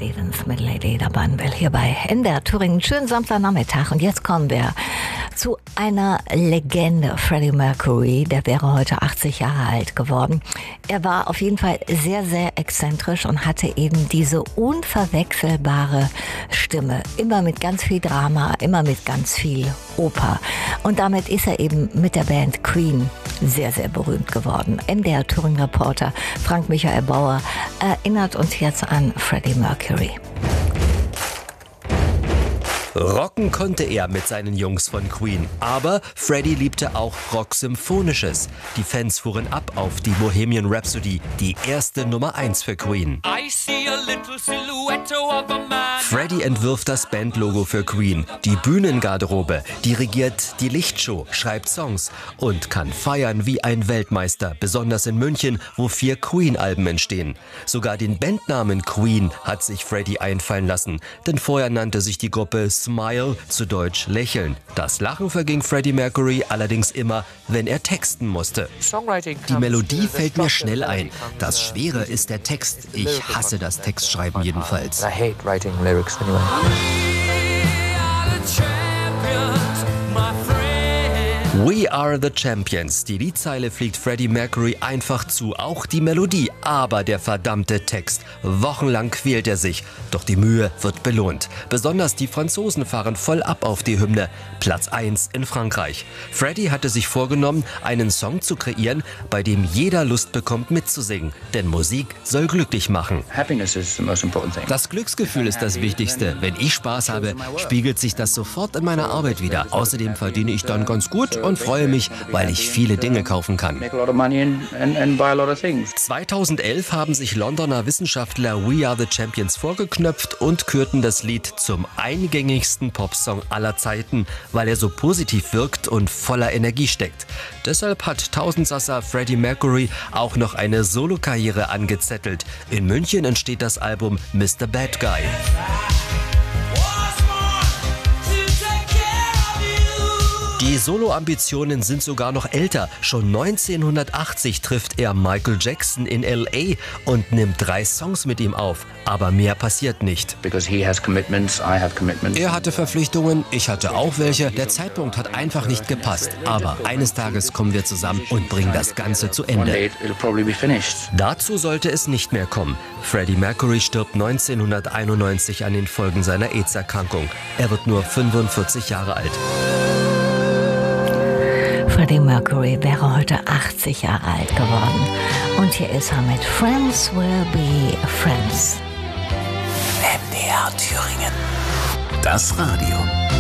Creedence mit Lady da Banwell hier bei NDR Thüringen. Schönen Samstagnachmittag und jetzt kommen wir zu einer Legende. Freddie Mercury, der wäre heute 80 Jahre alt geworden. Er war auf jeden Fall sehr, sehr exzentrisch und hatte eben diese unverwechselbare Stimme. Immer mit ganz viel Drama, immer mit ganz viel Oper. Und damit ist er eben mit der Band Queen sehr, sehr berühmt geworden. NDR Thüringen-Reporter Frank Michael Bauer erinnert uns jetzt an Freddie Mercury. Rocken konnte er mit seinen Jungs von Queen, aber Freddie liebte auch Rock-Symphonisches. Die Fans fuhren ab auf die Bohemian Rhapsody, die erste Nummer 1 für Queen. Freddie entwirft das Bandlogo für Queen, die Bühnengarderobe, dirigiert die Lichtshow, schreibt Songs und kann feiern wie ein Weltmeister, besonders in München, wo 4 Queen-Alben entstehen. Sogar den Bandnamen Queen hat sich Freddie einfallen lassen, denn vorher nannte sich die Gruppe Smile, zu Deutsch Lächeln. Das Lachen verging Freddie Mercury allerdings immer, wenn er texten musste. Die Melodie fällt mir schnell ein. Das Schwere ist der Text. Ich hasse das Textschreiben jedenfalls. We are the champions. Die Liedzeile fliegt Freddie Mercury einfach zu, auch die Melodie, aber der verdammte Text. Wochenlang quält er sich, doch die Mühe wird belohnt. Besonders die Franzosen fahren voll ab auf die Hymne. Platz 1 in Frankreich. Freddie hatte sich vorgenommen, einen Song zu kreieren, bei dem jeder Lust bekommt mitzusingen. Denn Musik soll glücklich machen. Das Glücksgefühl ist das Wichtigste. Wenn ich Spaß habe, spiegelt sich das sofort in meiner Arbeit wieder. Außerdem verdiene ich dann ganz gut und freue mich, weil ich viele Dinge kaufen kann. 2011 haben sich Londoner Wissenschaftler We Are the Champions vorgeknöpft und kürten das Lied zum eingängigsten Popsong aller Zeiten, weil er so positiv wirkt und voller Energie steckt. Deshalb hat Tausendsasser Freddie Mercury auch noch eine Solokarriere angezettelt. In München entsteht das Album Mr. Bad Guy. Die Solo-Ambitionen sind sogar noch älter. Schon 1980 trifft er Michael Jackson in L.A. und nimmt 3 Songs mit ihm auf. Aber mehr passiert nicht. Er hatte Verpflichtungen, ich hatte auch welche. Der Zeitpunkt hat einfach nicht gepasst. Aber eines Tages kommen wir zusammen und bringen das Ganze zu Ende. Dazu sollte es nicht mehr kommen. Freddie Mercury stirbt 1991 an den Folgen seiner AIDS-Erkrankung. Er wird nur 45 Jahre alt. Freddie Mercury wäre heute 80 Jahre alt geworden. Und hier ist er mit Friends Will Be Friends. NDR Thüringen. Das Radio.